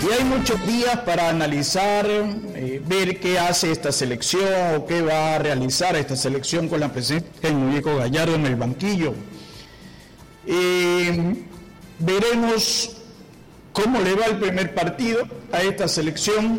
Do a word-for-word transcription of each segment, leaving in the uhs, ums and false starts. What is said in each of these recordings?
Y hay muchos días para analizar, eh, ver qué hace esta selección o qué va a realizar esta selección con la presencia de Muñeco Gallardo en el banquillo. Eh, veremos cómo le va el primer partido a esta selección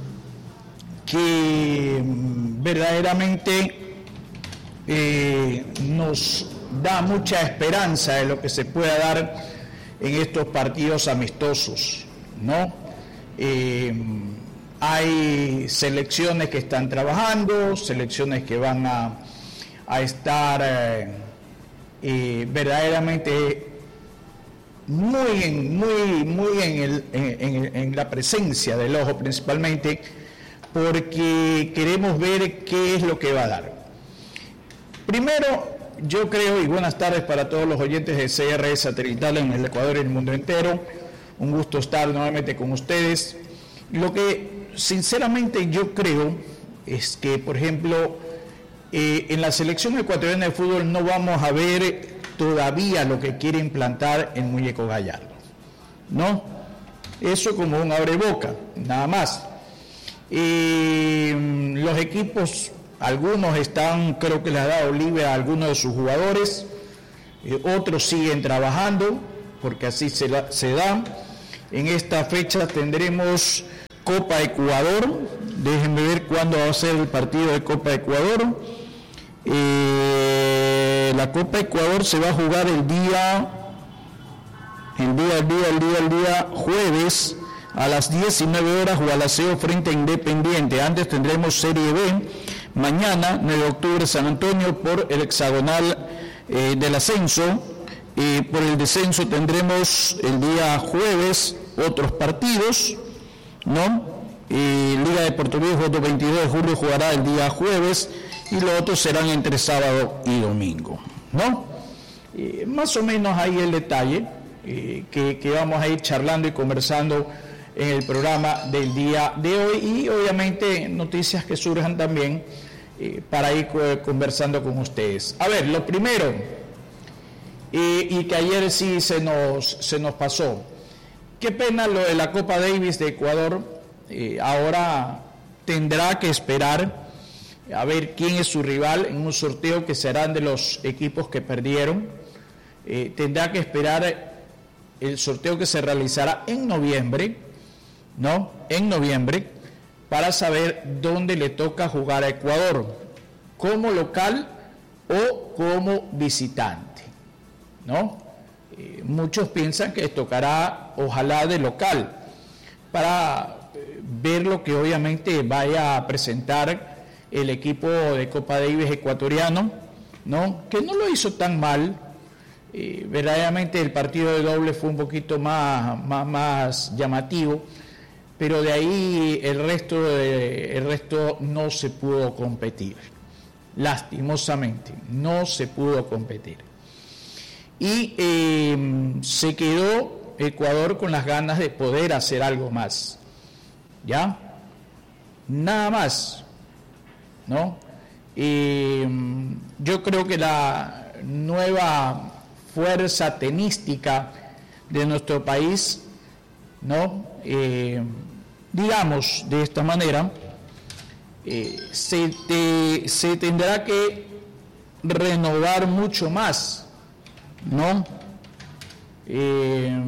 que verdaderamente eh, nos da mucha esperanza de lo que se pueda dar en estos partidos amistosos, ¿no? Eh, hay selecciones que están trabajando, selecciones que van a, a estar eh, eh, verdaderamente muy en, muy, muy en, el, en, en, en la presencia del ojo, principalmente porque queremos ver qué es lo que va a dar. Primero, yo creo, y buenas tardes para todos los oyentes de C R Satelital en el Ecuador y el mundo entero, un gusto estar nuevamente con ustedes. Lo que sinceramente yo creo es que, por ejemplo, eh, en la selección ecuatoriana de fútbol no vamos a ver todavía lo que quiere implantar el Muñeco Gallardo, ¿no? Eso como un abreboca, nada más. Eh, los equipos, algunos están, creo que les ha dado libre a algunos de sus jugadores, eh, otros siguen trabajando, porque así se, la, se da. En esta fecha tendremos Copa Ecuador, déjenme ver cuándo va a ser el partido de Copa Ecuador. Eh, la Copa Ecuador se va a jugar el día, el día, el día, el día, el día jueves a las diecinueve horas, Gualaceo frente a Independiente. Antes tendremos Serie B, mañana, nueve de octubre, San Antonio por el hexagonal eh, del ascenso. Eh, por el descenso tendremos el día jueves otros partidos, ¿no? Eh, Liga de Puerto Viejo, otro veintidós de julio jugará el día jueves y los otros serán entre sábado y domingo, ¿no? Eh, más o menos ahí el detalle eh, que, que vamos a ir charlando y conversando en el programa del día de hoy y obviamente noticias que surjan también eh, para ir conversando con ustedes. A ver, lo primero, eh, y que ayer sí se nos, se nos pasó, qué pena lo de la Copa Davis de Ecuador, eh, ahora tendrá que esperar a ver quién es su rival en un sorteo que serán de los equipos que perdieron, eh, tendrá que esperar el sorteo que se realizará en noviembre, ¿no? En noviembre, para saber dónde le toca jugar a Ecuador, como local o como visitante, ¿no? Eh, muchos piensan que les tocará, ojalá, de local, para eh, ver lo que obviamente vaya a presentar el equipo de Copa Davis ecuatoriano, ¿no? Que no lo hizo tan mal. Eh, verdaderamente el partido de doble fue un poquito más, más, más llamativo, pero de ahí el resto, de, el resto no se pudo competir, lastimosamente, no se pudo competir. Y eh, se quedó Ecuador con las ganas de poder hacer algo más, ¿ya? Nada más, ¿no? Eh, yo creo que la nueva fuerza tenística de nuestro país, ¿no? Eh, digamos de esta manera, eh, se, te, se tendrá que renovar mucho más, ¿no? Eh,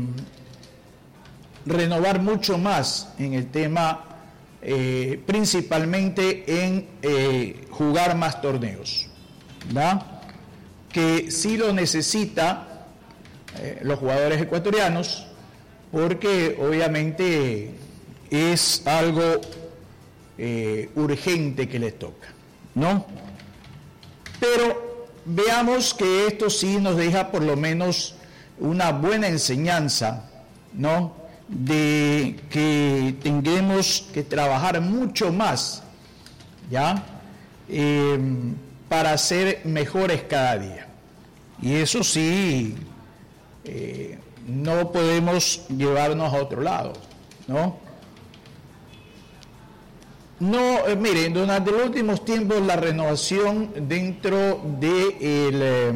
renovar mucho más en el tema, eh, principalmente en eh, jugar más torneos, ¿verdad? Que sí lo necesita eh, los jugadores ecuatorianos, porque obviamente es algo eh, urgente que les toca, ¿no? Pero veamos que esto sí nos deja por lo menos una buena enseñanza, ¿no? De que tengamos que trabajar mucho más, ¿ya? Eh, para ser mejores cada día. Y eso sí, eh, no podemos llevarnos a otro lado, ¿no? No, eh, miren, durante los últimos tiempos la renovación dentro del eh,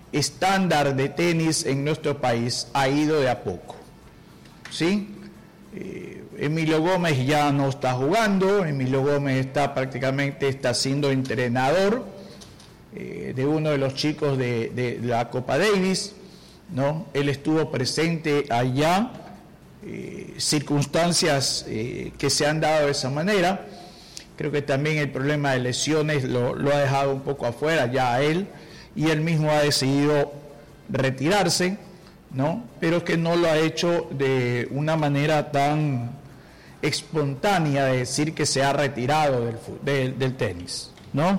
estándar de tenis en nuestro país ha ido de a poco, ¿sí? Eh, Emilio Gómez ya no está jugando, Emilio Gómez está prácticamente está siendo entrenador eh, de uno de los chicos de, de la Copa Davis, ¿no? Él estuvo presente allá, eh, circunstancias eh, que se han dado de esa manera. Creo que también el problema de lesiones lo, lo ha dejado un poco afuera ya a él, y él mismo ha decidido retirarse, ¿no? Pero que no lo ha hecho de una manera tan espontánea de decir que se ha retirado del, del, del tenis, ¿no?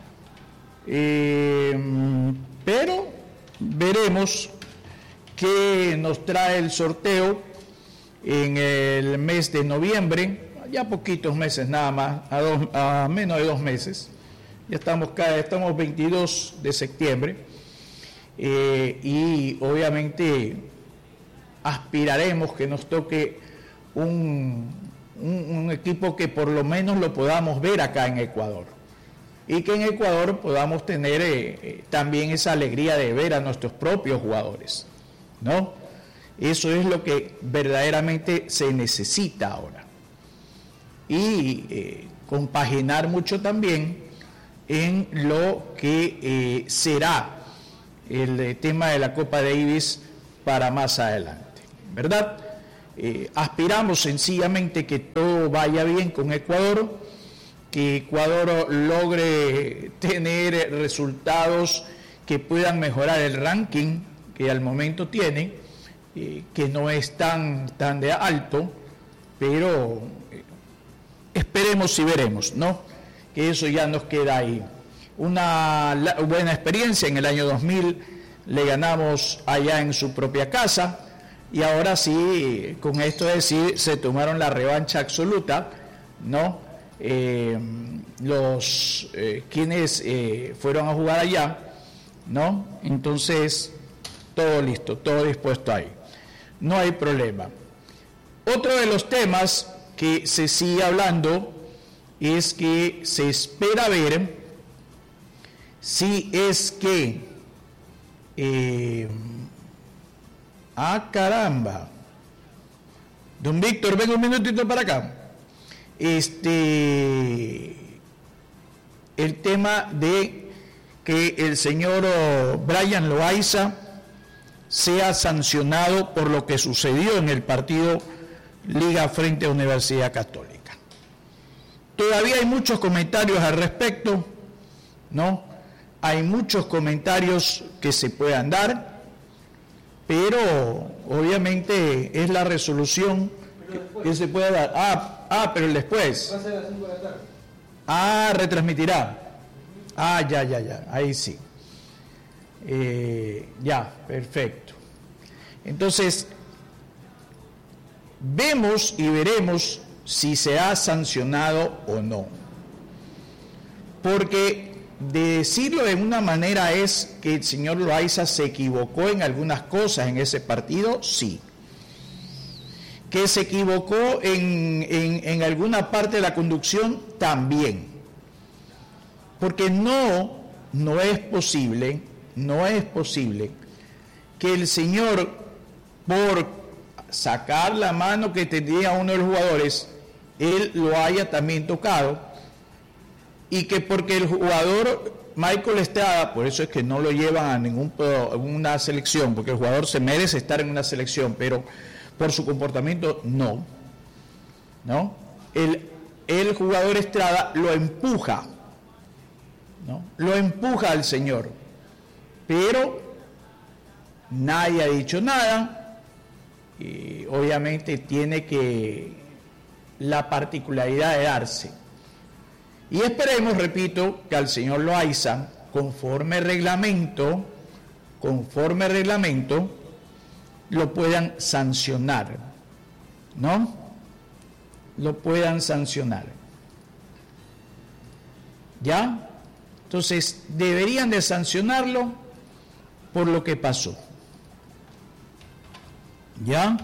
Eh, pero veremos qué nos trae el sorteo en el mes de noviembre, ya poquitos meses nada más, a, dos, a menos de dos meses, ya estamos, cada, estamos veintidós de septiembre. Eh, y obviamente aspiraremos que nos toque un, un, un equipo que por lo menos lo podamos ver acá en Ecuador, y que en Ecuador podamos tener eh, eh, también esa alegría de ver a nuestros propios jugadores, ¿no? Eso es lo que verdaderamente se necesita ahora, y eh, compaginar mucho también en lo que eh, será el tema de la Copa Davis para más adelante, ¿verdad? Eh, aspiramos sencillamente que todo vaya bien con Ecuador, que Ecuador logre tener resultados que puedan mejorar el ranking que al momento tiene, eh, que no es tan, tan de alto, pero eh, esperemos y veremos, ¿no? Que eso ya nos queda ahí. Una buena experiencia, en el año dos mil le ganamos allá en su propia casa, y ahora sí, con esto de decir, se tomaron la revancha absoluta, ¿no? Eh, los eh, quienes eh, fueron a jugar allá, ¿no? Entonces, todo listo, todo dispuesto ahí, no hay problema. Otro de los temas que se sigue hablando es que se espera ver si es que, eh, ah caramba, don Víctor, venga un minutito para acá, este, el tema de que el señor Brian Loaiza sea sancionado por lo que sucedió en el partido Liga frente a Universidad Católica. Todavía hay muchos comentarios al respecto, ¿no? Hay muchos comentarios que se puedan dar, pero obviamente es la resolución que, que se puede dar. Ah, ah, pero el después. Va a ser a las cinco de la tarde. Ah, retransmitirá. Ah, ya, ya, ya, ahí sí. Eh, ya, perfecto. Entonces, vemos y veremos si se ha sancionado o no. Porque de decirlo de una manera es que el señor Loaiza se equivocó en algunas cosas en ese partido, sí. Que se equivocó en, en, en alguna parte de la conducción, también. Porque no, no es posible, no es posible que el señor, por sacar la mano que tenía uno de los jugadores, él lo haya también tocado, y que porque el jugador Michael Estrada, por eso es que no lo llevan a ningún, una selección, porque el jugador se merece estar en una selección, pero por su comportamiento no, ¿no? El, el jugador Estrada lo empuja, ¿no? Lo empuja al señor, pero nadie ha dicho nada, y obviamente tiene que la particularidad de darse. Y esperemos, repito, que al señor Loaiza, conforme reglamento, conforme reglamento, lo puedan sancionar, ¿no? Lo puedan sancionar. ¿Ya? Entonces, deberían de sancionarlo por lo que pasó. ¿Ya?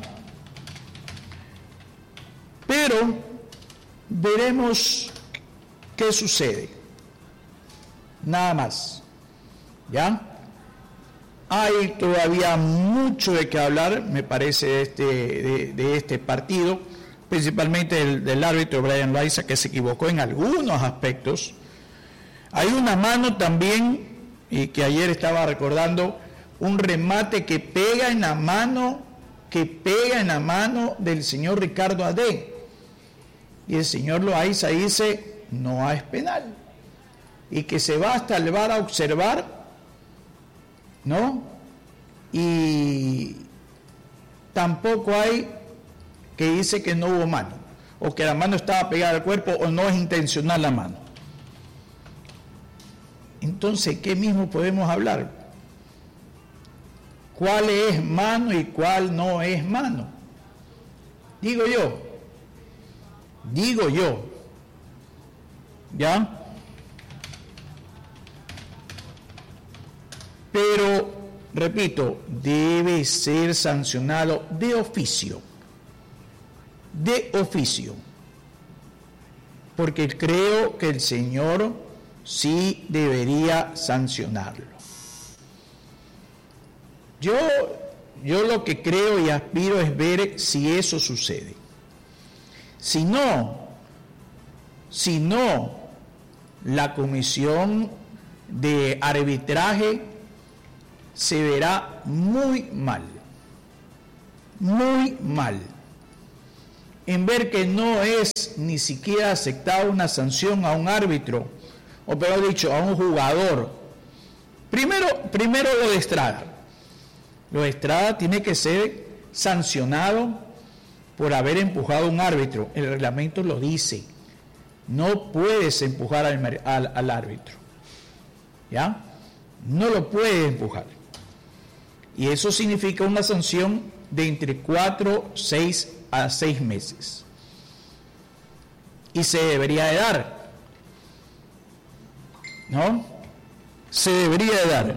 Pero veremos qué sucede. Nada más. ¿Ya? Hay todavía mucho de qué hablar, me parece, de este, de, de este partido. principalmente del, del árbitro Brian Loaiza, que se equivocó en algunos aspectos. Hay una mano también, y que ayer estaba recordando, un remate que pega en la mano, que pega en la mano del señor Ricardo Adé. Y el señor Loaiza dice, no es penal. Y que se va hasta el V A R a observar, ¿no? Y tampoco hay que dice que no hubo mano, o que la mano estaba pegada al cuerpo, o no es intencional la mano. Entonces, ¿qué mismo podemos hablar? ¿Cuál es mano y cuál no es mano? Digo yo, digo yo, ¿ya? Pero, repito, debe ser sancionado de oficio, de oficio, porque creo que el señor sí debería sancionarlo. Yo, yo lo que creo y aspiro es ver si eso sucede. Si no, si no, la comisión de arbitraje se verá muy mal, muy mal, en ver que no es ni siquiera aceptada una sanción a un árbitro, o peor dicho, a un jugador. Primero, primero lo de Estrada. Lo de Estrada tiene que ser sancionado por haber empujado a un árbitro. El reglamento lo dice. No puedes empujar al, al, al árbitro. ¿Ya? No lo puedes empujar. Y eso significa una sanción de entre cuatro, seis a seis meses. Y se debería de dar. ¿No? Se debería de dar.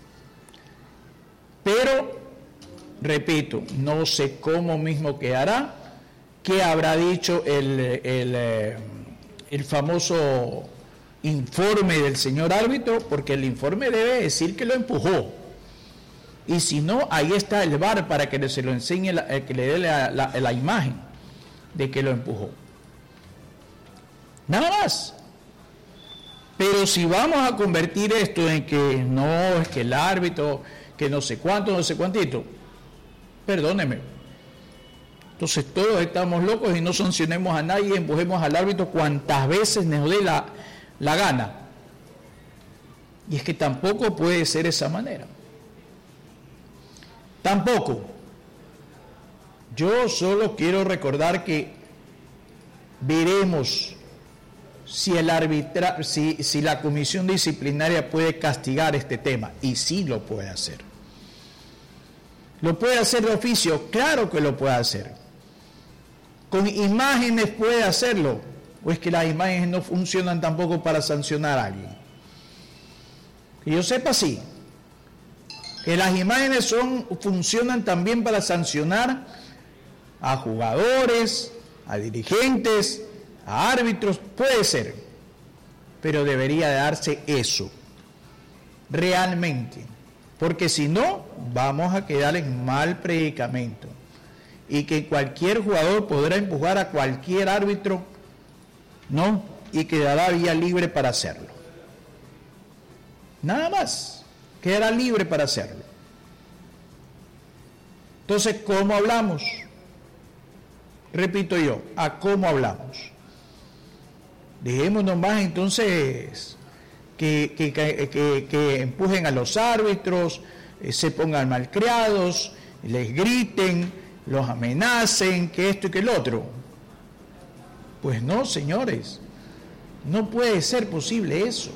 Pero, repito, no sé cómo mismo quedará, qué habrá dicho el, el, el famoso informe del señor árbitro, porque el informe debe decir que lo empujó. Y si no, ahí está el V A R para que se lo enseñe, la, que le dé la, la, la imagen de que lo empujó. Nada más. Pero si vamos a convertir esto en que no, es que el árbitro, que no sé cuánto, no sé cuántito, perdóneme. Entonces todos estamos locos y no sancionemos a nadie, empujemos al árbitro cuantas veces nos dé la, la gana. Y es que tampoco puede ser esa manera. Tampoco. Yo solo quiero recordar que veremos si el arbitra, si, si la comisión disciplinaria puede castigar este tema, y sí lo puede hacer. ¿Lo puede hacer de oficio? Claro que lo puede hacer. ¿Con imágenes puede hacerlo? ¿O es que las imágenes no funcionan tampoco para sancionar a alguien? Que yo sepa, sí. Que las imágenes son, funcionan también para sancionar a jugadores, a dirigentes, a árbitros, puede ser, pero debería darse eso, realmente, porque si no, vamos a quedar en mal predicamento, y que cualquier jugador podrá empujar a cualquier árbitro, ¿no? Y quedará vía libre para hacerlo. Nada más, quedará libre para hacerlo. Entonces, ¿cómo hablamos? Repito yo, ¿a cómo hablamos? Dejémonos más entonces que, que, que, que, que empujen a los árbitros, eh, se pongan malcriados, les griten, los amenacen, que esto y que el otro. Pues no, señores, no puede ser posible eso.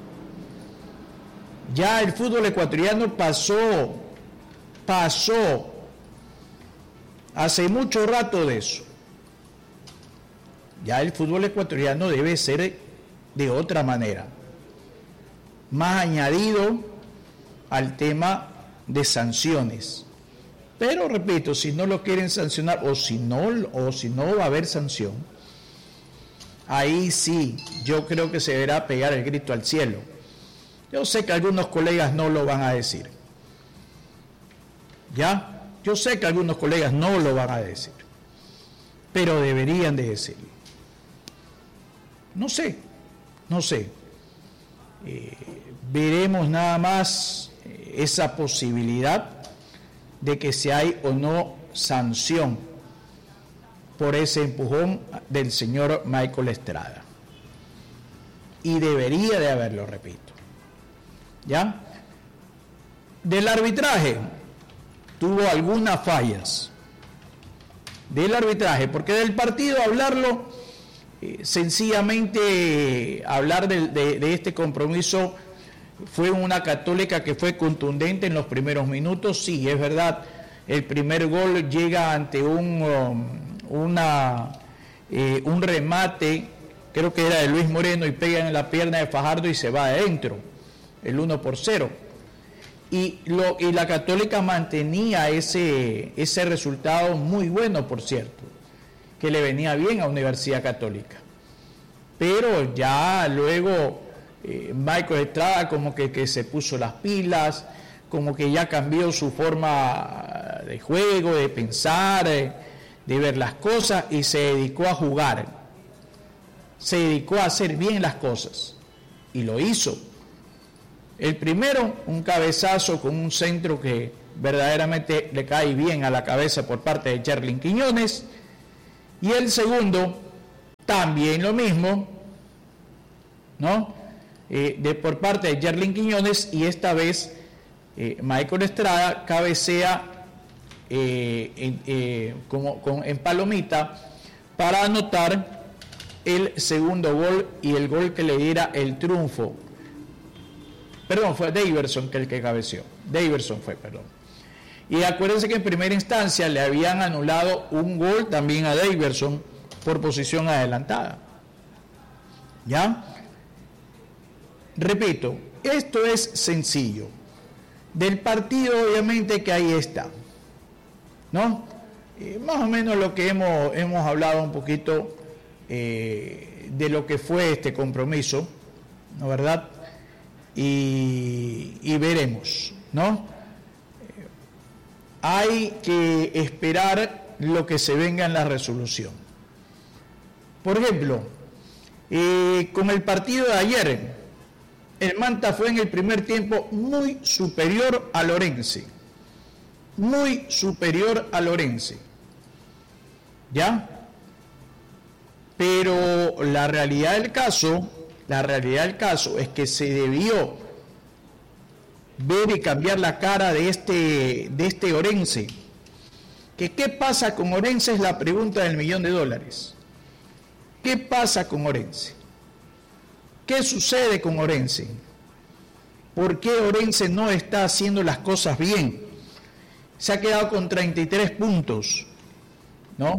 Ya el fútbol ecuatoriano pasó, pasó hace mucho rato de eso. Ya el fútbol ecuatoriano debe ser de otra manera, más añadido al tema de sanciones. Pero repito, si no lo quieren sancionar o si no, o si no va a haber sanción, ahí sí, yo creo que se deberá pegar el grito al cielo. Yo sé que algunos colegas no lo van a decir. ¿Ya? Yo sé que algunos colegas no lo van a decir. pero deberían de decirlo. No sé, no sé. Eh, veremos nada más eh, esa posibilidad de que si hay o no sanción por ese empujón del señor Michael Estrada. Y debería de haberlo, repito. ¿Ya? Del arbitraje, tuvo algunas fallas. Del arbitraje, porque del partido hablarlo, eh, sencillamente hablar de, de, de este compromiso, fue una Católica que fue contundente en los primeros minutos. Sí, es verdad, el primer gol llega ante un, um, una, eh, un remate, creo que era de Luis Moreno, y pega en la pierna de Fajardo y se va adentro, el uno por cero. Y, lo, y la Católica mantenía ese, ese resultado muy bueno, por cierto, que le venía bien a Universidad Católica. Pero ya luego eh, Michael Estrada como que, que se puso las pilas, como que ya cambió su forma de juego, de pensar, de, de ver las cosas, y se dedicó a jugar. Se dedicó a hacer bien las cosas, y lo hizo. El primero, un cabezazo con un centro que verdaderamente le cae bien a la cabeza por parte de Yerlin Quiñones. Y el segundo, también lo mismo, ¿no? Eh, de, por parte de Yerlin Quiñones, y esta vez eh, Michael Estrada cabecea eh, en, eh, como, con, en palomita para anotar el segundo gol y el gol que le diera el triunfo. Perdón, fue Daverson que el que cabeció. Daverson fue, perdón. Y acuérdense que en primera instancia le habían anulado un gol también a Daverson por posición adelantada. ¿Ya? Repito, esto es sencillo. Del partido, obviamente, que ahí está. ¿No? Eh, más o menos lo que hemos, hemos hablado un poquito eh, de lo que fue este compromiso, ¿no, verdad? Y, y veremos, ¿no? Eh, hay que esperar lo que se venga en la resolución. Por ejemplo, eh, con el partido de ayer, el Manta fue en el primer tiempo muy superior a Orense, muy superior a Orense, ¿ya? Pero la realidad del caso... La realidad del caso es que se debió ver y cambiar la cara de este, de este Orense. Que ¿qué pasa con Orense? Es la pregunta del millón de dólares. ¿Qué pasa con Orense? ¿Qué sucede con Orense? ¿Por qué Orense no está haciendo las cosas bien? Se ha quedado con treinta y tres puntos, ¿no?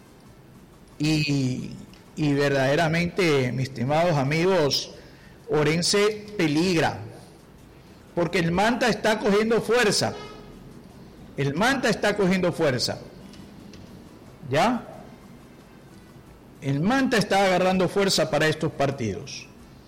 Y... Y verdaderamente, mis estimados amigos, Orense peligra, porque el Manta está cogiendo fuerza, el Manta está cogiendo fuerza, ¿ya? El Manta está agarrando fuerza para estos partidos,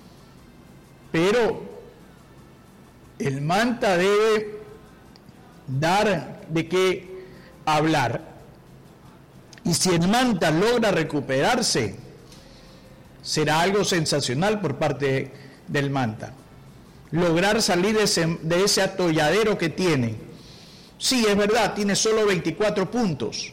pero el Manta debe dar de qué hablar, y si el Manta logra recuperarse, será algo sensacional por parte del Manta. Lograr salir de ese, de ese atolladero que tiene. Sí, es verdad, tiene solo veinticuatro puntos.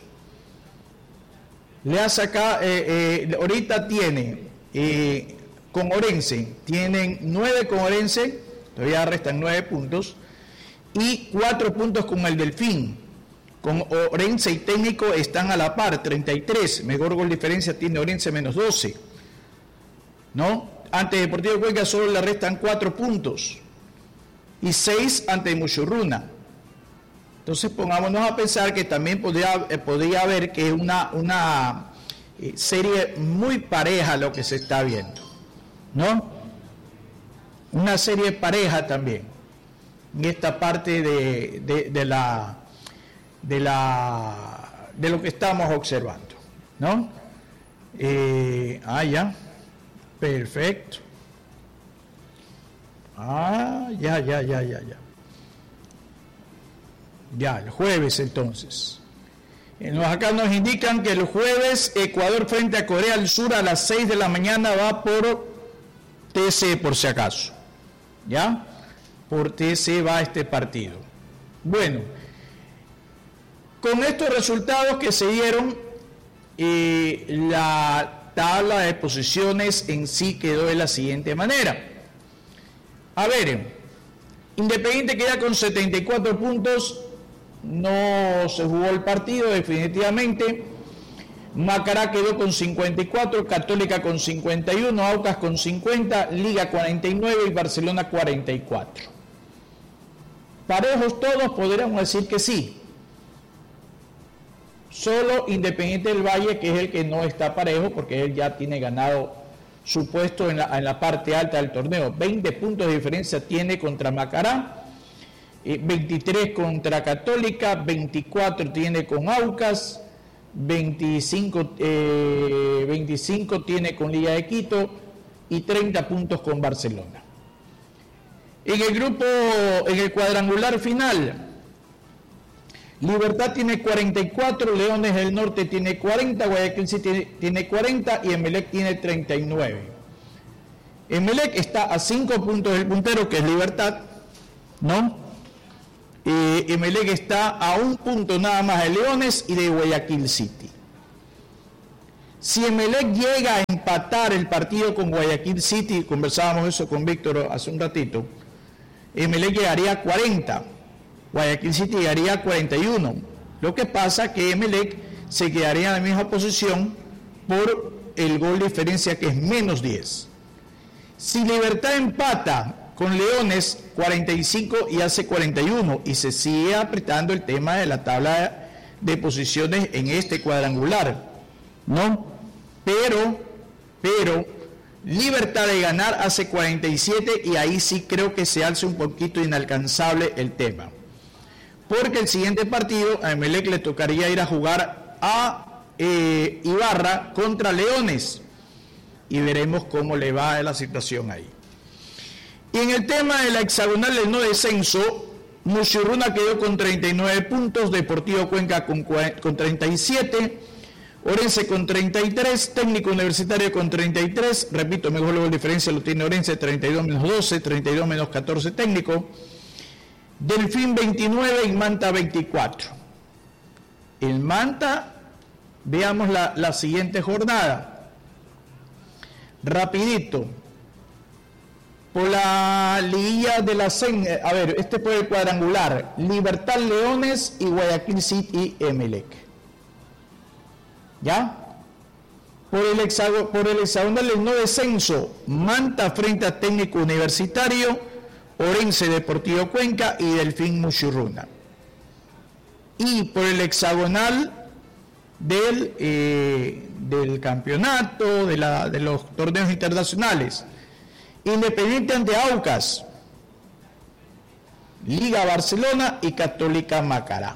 Le ha sacado, eh, eh, ahorita tiene, eh, con Orense, tienen nueve con Orense, todavía restan nueve puntos, y cuatro puntos con el Delfín. Con Orense y Técnico están a la par, treinta y tres, mejor gol diferencia tiene Orense, menos doce. ¿No? Ante Deportivo Cuenca solo le restan cuatro puntos y seis ante Muchurruna. Entonces pongámonos a pensar que también podría, eh, podría haber que es una, una eh, serie muy pareja lo que se está viendo, ¿no? Una serie pareja también en esta parte de, de, de la de la de lo que estamos observando, ¿no? Eh, ah, ya. Perfecto. Ah, ya, ya, ya, ya, ya. Ya, el jueves entonces. Acá nos indican que el jueves Ecuador frente a Corea del Sur a las seis de la mañana va por T C, por si acaso. ¿Ya? Por T C va este partido. Bueno, con estos resultados que se dieron, eh, la tabla de posiciones en sí quedó de la siguiente manera. A ver, Independiente queda con setenta y cuatro puntos. No se jugó el partido definitivamente. Macará quedó con cincuenta y cuatro, Católica con cincuenta y uno, Aucas con cincuenta, Liga cuarenta y nueve y Barcelona cuarenta y cuatro. Parejos todos, podríamos decir que sí. Solo Independiente del Valle, que es el que no está parejo, porque él ya tiene ganado su puesto en la, en la parte alta del torneo. veinte puntos de diferencia tiene contra Macará, veintitrés contra Católica, veinticuatro tiene con Aucas, veinticinco, eh, veinticinco tiene con Liga de Quito y treinta puntos con Barcelona. En el grupo, en el cuadrangular final, Libertad tiene cuarenta y cuatro, Leones del Norte tiene cuarenta, Guayaquil City tiene, tiene cuarenta y Emelec tiene treinta y nueve. Emelec está a cinco puntos del puntero, que es Libertad, ¿no? Eh, Emelec está a un punto nada más de Leones y de Guayaquil City. Si Emelec llega a empatar el partido con Guayaquil City, conversábamos eso con Víctor hace un ratito, Emelec llegaría a cuarenta, Guayaquil City llegaría a cuarenta y uno. Lo que pasa es que Emelec se quedaría en la misma posición por el gol de diferencia, que es menos diez. Si Libertad empata con Leones, cuarenta y cinco y hace cuarenta y uno, y se sigue apretando el tema de la tabla de posiciones en este cuadrangular, ¿no? Pero, pero, Libertad de ganar hace cuarenta y siete y ahí sí creo que se hace un poquito inalcanzable el tema. Porque el siguiente partido a Emelec le tocaría ir a jugar a eh, Ibarra contra Leones y veremos cómo le va la situación ahí. Y en el tema de la hexagonal del no descenso, Muchurruna quedó con treinta y nueve puntos, Deportivo Cuenca con, con treinta y siete, Orense con treinta y tres, Técnico Universitario con treinta y tres, repito, mejor luego la diferencia lo tiene Orense, treinta y dos menos doce, treinta y dos menos catorce Técnico, Delfín veintinueve y Manta veinticuatro. El Manta, veamos la, la siguiente jornada. Rapidito. Por la liguilla de la C E N, a ver, este fue el cuadrangular. Libertad, Leones y Guayaquil City y Emelec. ¿Ya? Por el hexagonal, por el hexagonal del no descenso, Manta frente a Técnico Universitario, Orense Deportivo Cuenca y Delfín Muchurruna. Y por el hexagonal del, eh, del campeonato, de, la, de los torneos internacionales, Independiente ante Aucas, Liga Barcelona y Católica Macará.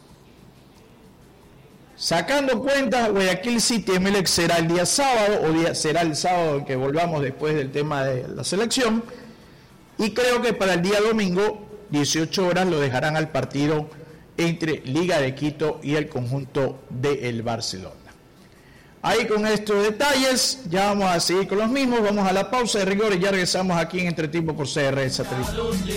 Sacando cuentas, Guayaquil City Emelec será el día sábado, o día, será el sábado en que volvamos después del tema de la selección. Y creo que para el día domingo, dieciocho horas, lo dejarán al partido entre Liga de Quito y el conjunto del Barcelona. Ahí con estos detalles, ya vamos a seguir con los mismos. Vamos a la pausa de rigor y ya regresamos aquí en Entretiempo por C R Satélite.